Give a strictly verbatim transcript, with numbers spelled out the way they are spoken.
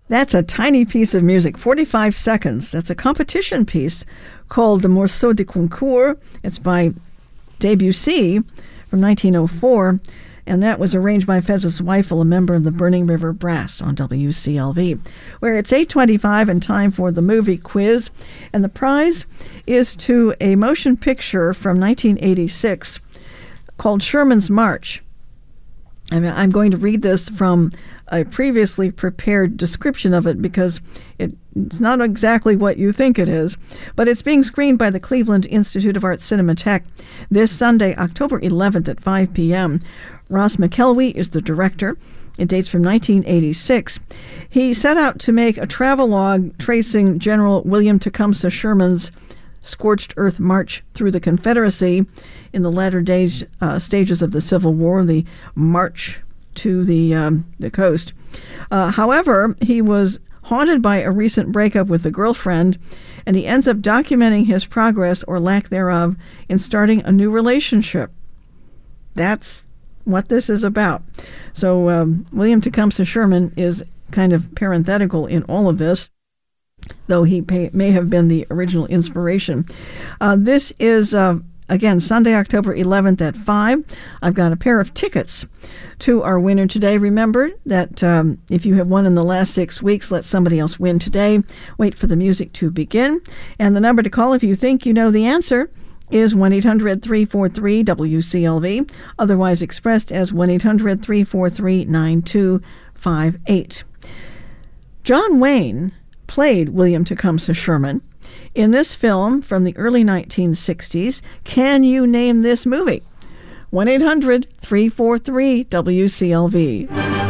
That's a tiny piece of music, forty-five seconds. That's a competition piece called the Morceau de Concours. It's by Debussy from nineteen oh four, and that was arranged by Feza Zweifel, a member of the Burning River Brass on W C L V. Where it's eight twenty-five and time for the movie quiz, and the prize is to a motion picture from nineteen eighty-six called Sherman's March. I mean, I'm going to read this from a previously prepared description of it because it, it's not exactly what you think it is, but it's being screened by the Cleveland Institute of Art Cinematheque this Sunday, October eleventh at five p.m. Ross McElwee is the director. It dates from nineteen eighty-six. He set out to make a travelogue tracing General William Tecumseh Sherman's scorched earth march through the Confederacy in the latter days, uh, stages of the Civil War, the march to the um, the coast. Uh, however, he was haunted by a recent breakup with a girlfriend, and he ends up documenting his progress or lack thereof in starting a new relationship. That's what this is about. So um, William Tecumseh Sherman is kind of parenthetical in all of this, though he pay, may have been the original inspiration. Uh, this is, uh, again, Sunday, October eleventh at five. I've got a pair of tickets to our winner today. Remember that um, if you have won in the last six weeks, let somebody else win today. Wait for the music to begin. And the number to call if you think you know the answer is one eight hundred three four three W C L V, otherwise expressed as one eight hundred three four three nine two five eight. John Wayne played William Tecumseh Sherman in this film from the early nineteen sixties. Can you name this movie? one eight hundred three four three W C L V.